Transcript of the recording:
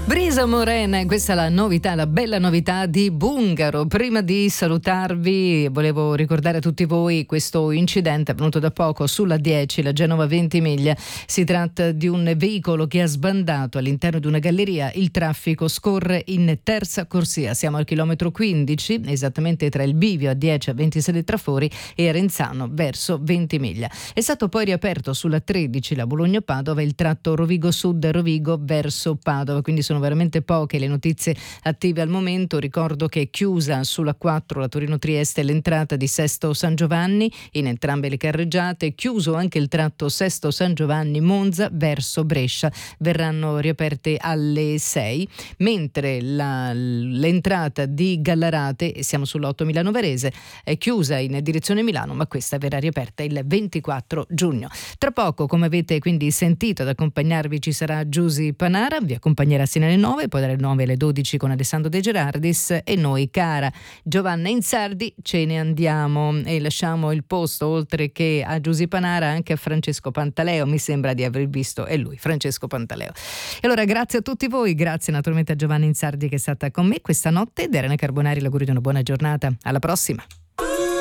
Brisa Morena, questa è la novità, la bella novità di Bungaro. Prima di salutarvi volevo ricordare a tutti voi questo incidente avvenuto da poco sulla 10, la Genova Ventimiglia. Si tratta di un veicolo che ha sbandato all'interno di una galleria. Il traffico scorre in terza corsia, siamo al chilometro 15, esattamente tra il bivio a 10 a 26 Trafori e Renzano verso Ventimiglia. È stato poi riaperto sulla 13, la Bologna-Padova, il tratto Rovigo Sud, Rovigo verso Padova, quindi sono veramente poche le notizie attive al momento. Ricordo che è chiusa sulla 4 la Torino-Trieste l'entrata di Sesto San Giovanni in entrambe le carreggiate, chiuso anche il tratto Sesto San Giovanni Monza verso Brescia, verranno riaperte alle 6, mentre l'entrata di Gallarate, siamo sull'8 Milano Varese, è chiusa in direzione Milano, ma questa verrà riaperta il 24 giugno. Tra poco, come avete quindi sentito, ad accompagnarvi ci sarà Giusy Panara, vi accompagnerà sino alle 9, poi dalle 9 alle 12 con Alessandro De Gerardis, e noi, cara Giovanna Insardi, ce ne andiamo e lasciamo il posto, oltre che a Giusy Panara, anche a Francesco Pantaleo. Mi sembra di aver visto, è lui, Francesco Pantaleo. E allora grazie a tutti voi, grazie naturalmente a Giovanna Insardi che è stata con me questa notte. Da Irene Carbonari l'augurio di una buona giornata, alla prossima.